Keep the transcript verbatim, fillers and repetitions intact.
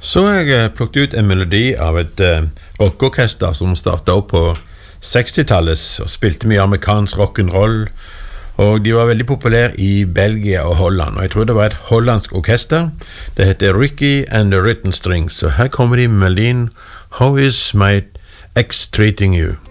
Så har jeg plukket ut en melodi av et uh, rockorkester som startet opp på sekstitallet og spilte mye amerikansk rock'n'roll, og de var veldig populære i Belgia og Holland, og jeg tror det var et hollandsk orkester. Det heter Ricky and the Written Strings, så her kommer de med melodien How is my ex treating you?